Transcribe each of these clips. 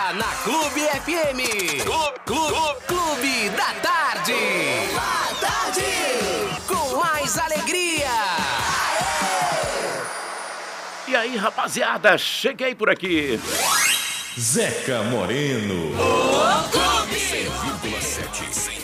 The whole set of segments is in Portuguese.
Agora na Clube FM. Clube da Tarde. Boa tarde. Com mais alegria. E aí, rapaziada, cheguei por aqui. Zeca Moreno. Clube 100,7.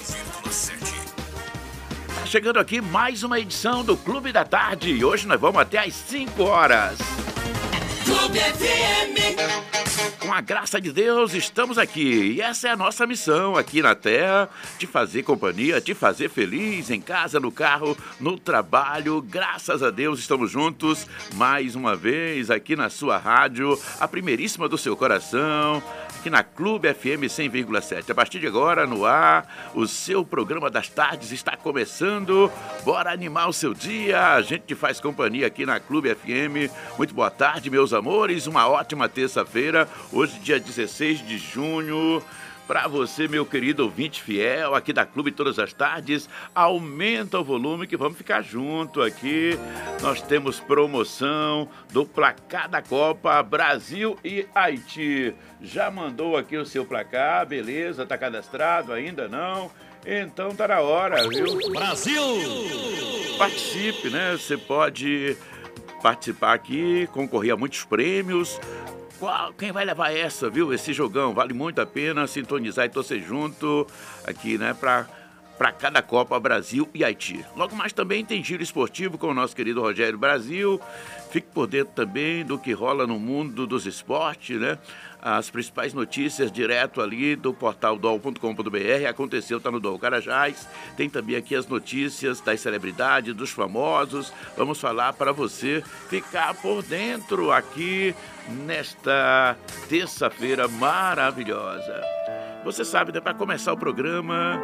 Tá chegando aqui mais uma edição do Clube da Tarde. E hoje nós vamos até às 5 horas. Clube FM. Com a graça de Deus, estamos aqui. E essa é a nossa missão aqui na Terra, te fazer companhia, te fazer feliz em casa, no carro, no trabalho. Graças a Deus, estamos juntos mais uma vez aqui na sua rádio, a primeiríssima do seu coração, aqui na Clube FM 100,7. A partir de agora, no ar, o seu programa das tardes está começando. Bora animar o seu dia, a gente te faz companhia aqui na Clube FM. Muito boa tarde, meus amores, uma ótima terça-feira. Hoje, dia 16 de junho, para você, meu querido ouvinte fiel, aqui da Clube Todas as Tardes, aumenta o volume que vamos ficar junto aqui. Nós temos promoção do placar da Copa Brasil e Haiti. Já mandou aqui o seu placar, beleza? Tá cadastrado? Ainda não? Então tá na hora, viu? Brasil! Participe, né? Você pode participar aqui, concorrer a muitos prêmios. Quem vai levar essa, viu? Esse jogão vale muito a pena sintonizar e torcer junto aqui, né? Para cada Copa Brasil e Haiti. Logo mais também tem giro esportivo com o nosso querido Rogério Brasil. Fique por dentro também do que rola no mundo dos esportes, né? As principais notícias direto ali do portal dol.com.br. Aconteceu, tá no Dol Carajás. Tem também aqui as notícias das celebridades, dos famosos. Vamos falar para você ficar por dentro aqui nesta terça-feira maravilhosa. Você sabe, né? Para começar o programa,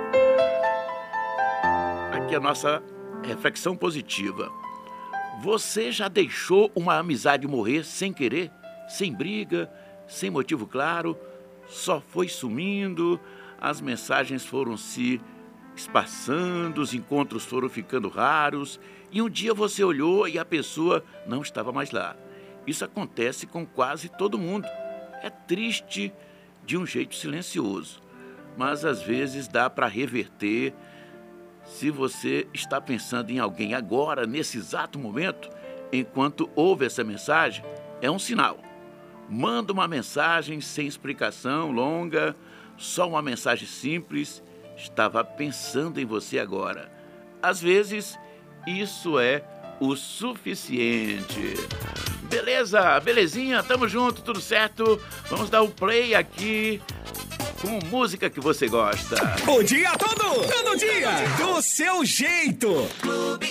aqui a nossa reflexão positiva. Você já deixou uma amizade morrer sem querer, sem briga, sem motivo claro, só foi sumindo, as mensagens foram se espaçando, os encontros foram ficando raros e um dia você olhou e a pessoa não estava mais lá. Isso acontece com quase todo mundo. É triste de um jeito silencioso, mas às vezes dá para reverter. Se você está pensando em alguém agora, nesse exato momento, enquanto ouve essa mensagem, é um sinal. Manda uma mensagem sem explicação longa, só uma mensagem simples. Estava pensando em você agora. Às vezes, isso é o suficiente. Beleza? Belezinha? Tamo junto, tudo certo? Vamos dar um play aqui com música que você gosta. O dia todo dia, do seu jeito. Clube